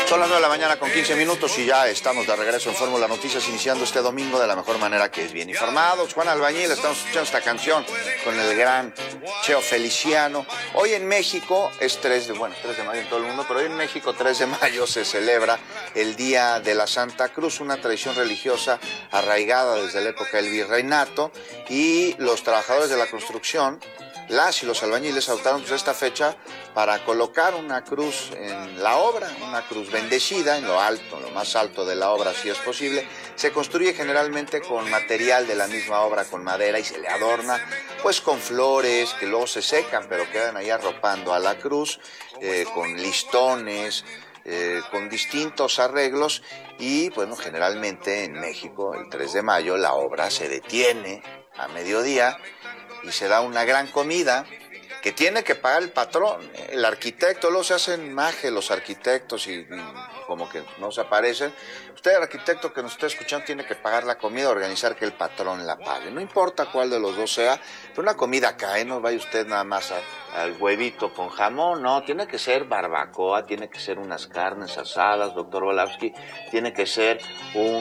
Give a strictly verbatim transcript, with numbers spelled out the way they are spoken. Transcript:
Son las nueve de la mañana con quince minutos y ya estamos de regreso en Fórmula Noticias, iniciando este domingo de la mejor manera, que es bien informados. Juan Albañil, estamos escuchando esta canción con el gran Cheo Feliciano. Hoy en México es tres de, bueno, tres de mayo en todo el mundo, pero hoy en México tres de mayo se celebra el Día de la Santa Cruz, una tradición religiosa arraigada desde la época del virreinato, y los trabajadores de la construcción, las y los albañiles, adoptaron pues esta fecha para colocar una cruz en la obra, una cruz bendecida en lo alto, en lo más alto de la obra, si es posible. Se construye generalmente con material de la misma obra, con madera, y se le adorna pues con flores que luego se secan, pero quedan ahí arropando a la cruz, eh, con listones, eh, con distintos arreglos. Y bueno, generalmente en México el tres de mayo la obra se detiene a mediodía y se da una gran comida que tiene que pagar el patrón, el arquitecto. Luego se hacen maje los arquitectos y, y como que no se aparecen. Usted, el arquitecto que nos está escuchando, tiene que pagar la comida, organizar que el patrón la pague. No importa cuál de los dos sea, pero una comida cae, no vaya usted nada más a, al huevito con jamón, no, tiene que ser barbacoa, tiene que ser unas carnes asadas, doctor Volavsky, tiene que ser un